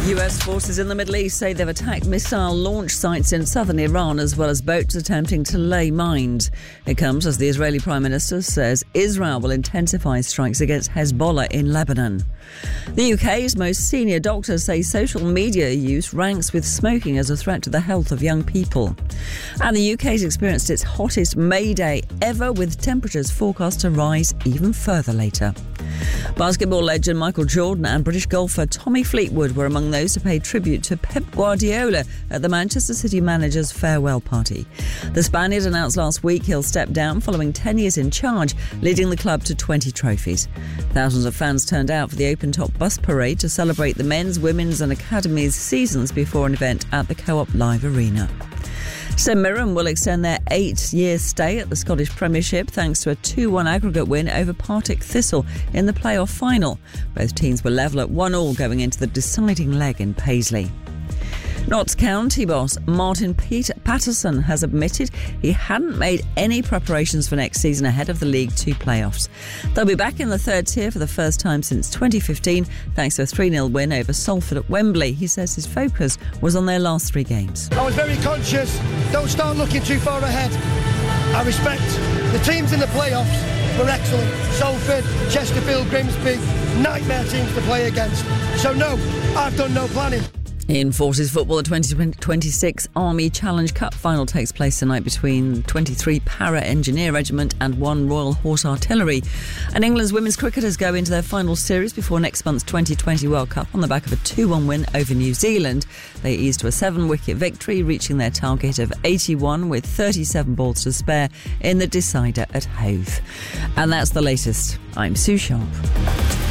US forces in the Middle East say they've attacked missile launch sites in southern Iran as well as boats attempting to lay mines. It comes as the Israeli Prime Minister says Israel will intensify strikes against Hezbollah in Lebanon. The UK's most senior doctors say social media use ranks with smoking as a threat to the health of young people. And the UK's experienced its hottest May Day ever, with temperatures forecast to rise even further later. Basketball legend Michael Jordan and British golfer Tommy Fleetwood were among those to pay tribute to Pep Guardiola at the Manchester City manager's farewell party. The Spaniard announced last week he'll step down following 10 years in charge, leading the club to 20 trophies. Thousands of fans turned out for the open-top bus parade to celebrate the men's, women's and academies seasons before an event at the Co-op Live Arena. St Mirren will extend their 8-year stay at the Scottish Premiership thanks to a 2-1 aggregate win over Partick Thistle in the playoff final. Both teams were level at 1-1 going into the deciding leg in Paisley. Notts County boss Martin Patterson has admitted he hadn't made any preparations for next season ahead of the League 2 playoffs. They'll be back in the third tier for the first time since 2015 thanks to a 3-0 win over Salford at Wembley. He says his focus was on their last 3 games. I was very conscious, don't start looking too far ahead. I respect the teams in the playoffs were excellent. Salford, Chesterfield, Grimsby, nightmare teams to play against. So no, I've done no planning. In Forces football, the 2026 Army Challenge Cup final takes place tonight between 23 Para Engineer Regiment and 1 Royal Horse Artillery. And England's women's cricketers go into their final series before next month's 2020 World Cup on the back of a 2-1 win over New Zealand. They eased to a 7-wicket victory, reaching their target of 81 with 37 balls to spare in the decider at Hove. And that's the latest. I'm Sue Sharp.